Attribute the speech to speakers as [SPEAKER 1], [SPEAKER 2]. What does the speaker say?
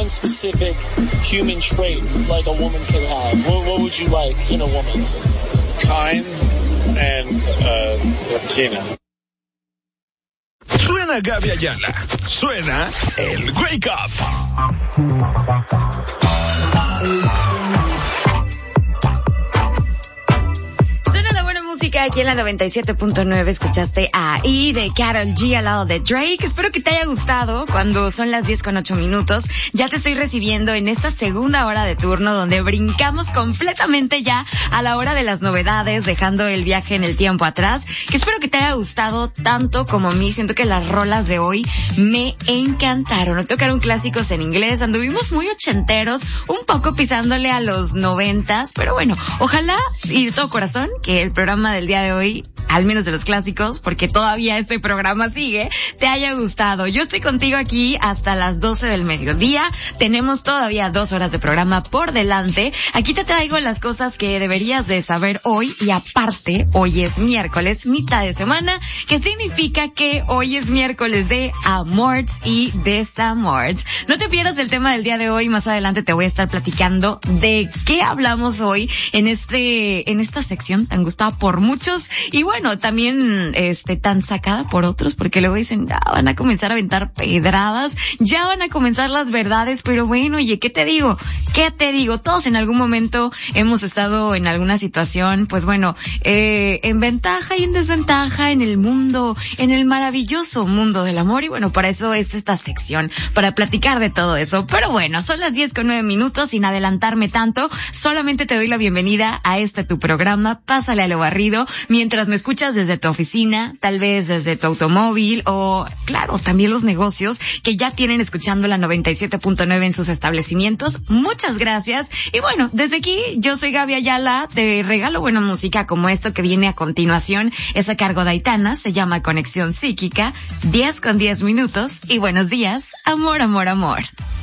[SPEAKER 1] one specific human trait like a woman could have, what would you like in a woman?
[SPEAKER 2] Kind and Latina.
[SPEAKER 3] Suena Gaby Ayala. Suena el Wake Up.
[SPEAKER 4] Aquí en la 97.9 escuchaste a I de Karol G al lado de Drake. Espero que te haya gustado. Cuando son las 10:08, ya te estoy recibiendo en esta segunda hora de turno donde brincamos completamente ya a la hora de las novedades, dejando el viaje en el tiempo atrás. Que espero que te haya gustado tanto como a mí. Siento que las rolas de hoy me encantaron. Tocaron clásicos en inglés, anduvimos muy ochenteros, un poco pisándole a los 90s, pero bueno, ojalá y de todo corazón que el programa del día de hoy, al menos de los clásicos, porque todavía este programa sigue, te haya gustado. Yo estoy contigo aquí hasta las 12 del mediodía. Tenemos todavía 2 horas de programa por delante. Aquí te traigo las cosas que deberías de saber hoy, y aparte, hoy es miércoles, mitad de semana, que significa que hoy es miércoles de amors y desamors. No te pierdas el tema del día de hoy. Más adelante te voy a estar platicando de qué hablamos hoy en esta sección tan gustada por muchos, y bueno, también tan sacada por otros, porque luego dicen, ya van a comenzar a aventar pedradas, ya van a comenzar las verdades, pero bueno, oye, ¿qué te digo? Todos en algún momento hemos estado en alguna situación, pues bueno, en ventaja y en desventaja en el mundo, en el maravilloso mundo del amor, y bueno, para eso es esta sección, para platicar de todo eso. Pero bueno, son las 10:09, sin adelantarme tanto, solamente te doy la bienvenida a tu programa, Pásale a lo barrido, mientras me escuchas desde tu oficina, tal vez desde tu automóvil, o claro, también los negocios que ya tienen escuchando la 97.9 en sus establecimientos. Muchas gracias. Y bueno, desde aquí, yo soy Gaby Ayala, te regalo buena música como esto que viene a continuación, es a cargo de Aitana, se llama Conexión Psíquica, 10:10, y buenos días, amor, amor, amor.